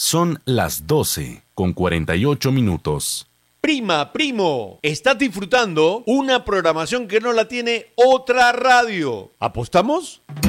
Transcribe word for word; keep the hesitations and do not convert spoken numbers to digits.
Son las doce con cuarenta y ocho minutos. Prima, primo, estás disfrutando una programación que no la tiene otra radio. ¿Apostamos?